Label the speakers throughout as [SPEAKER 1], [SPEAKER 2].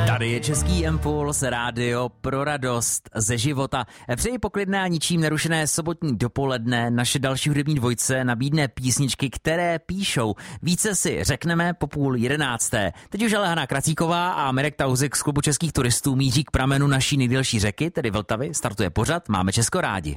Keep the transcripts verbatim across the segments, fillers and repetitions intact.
[SPEAKER 1] Tady je Český impuls, rádio pro radost ze života. Přeji poklidné a ničím nerušené sobotní dopoledne. Naše další hudební dvojce nabídne písničky, které píšou. Více si řekneme po půl jedenácté. Teď už ale Hana Kracíková a Mirek Tauzik z Klubu českých turistů míří k pramenu naší nejdelší řeky, tedy Vltavy. Startuje pořad Máme Česko rádi.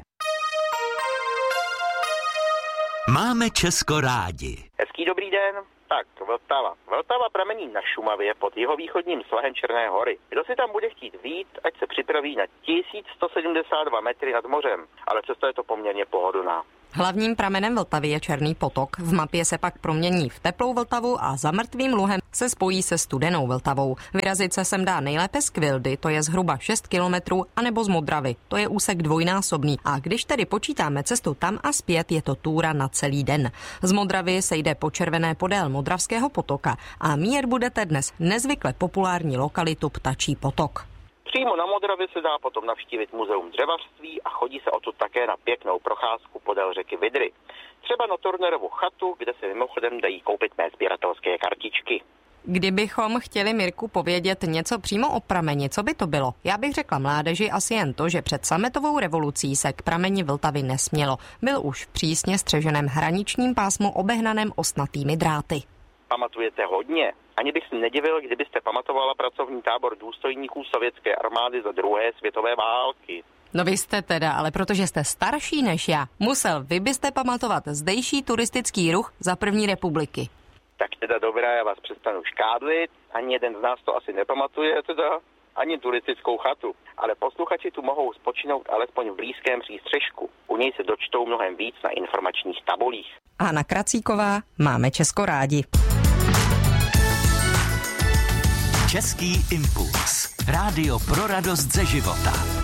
[SPEAKER 2] Máme Česko rádi.
[SPEAKER 3] Hezký dobrý den. Tak, Vltava. Vltava pramení na Šumavě pod jihovýchodním svahem Černé hory. Kdo si tam bude chtít vyjít, ať se připraví na tisíc sto sedmdesát dva metry nad mořem, ale přesto je to poměrně pohodlná.
[SPEAKER 4] Hlavním pramenem Vltavy je Černý potok. V mapě se pak promění v teplou Vltavu a za mrtvým luhem se spojí se studenou Vltavou. Vyrazit se sem dá nejlépe z Kvildy, to je zhruba šest kilometrů, anebo z Modravy, to je úsek dvojnásobný. A když tedy počítáme cestu tam a zpět, je to túra na celý den. Z Modravy se jde po červené podél Modravského potoka a míjet budete dnes nezvykle populární lokalitu Ptačí potok.
[SPEAKER 3] Přímo na Modravě se dá potom navštívit muzeum dřevařství a chodí se odtud také na pěknou procházku podél řeky Vydry. Třeba na Turnerovu chatu, kde se mimochodem dají koupit mé sběratelské kartičky.
[SPEAKER 4] Kdybychom chtěli Mirku povědět něco přímo o prameni, co by to bylo? Já bych řekla mládeži asi jen to, že před sametovou revolucí se k prameni Vltavy nesmělo. Byl už v přísně střeženém hraničním pásmu obehnaném ostnatými dráty.
[SPEAKER 3] Pamatujete hodně? Ani bych si nedivil, kdybyste pamatovala pracovní tábor důstojníků sovětské armády za druhé světové války.
[SPEAKER 4] No vy jste teda, ale protože jste starší než já, musel vy byste pamatovat zdejší turistický ruch za první republiky.
[SPEAKER 3] Tak teda dobrá, já vás přestanu škádlit, ani jeden z nás to asi nepamatuje teda, ani turistickou chatu. Ale posluchači tu mohou spočinout alespoň v blízkém přístřežku. U něj se dočtou mnohem víc na informačních tabulích.
[SPEAKER 4] Hana Kracíková, Máme Česko rádi.
[SPEAKER 2] Český impuls. Rádio pro radost ze života.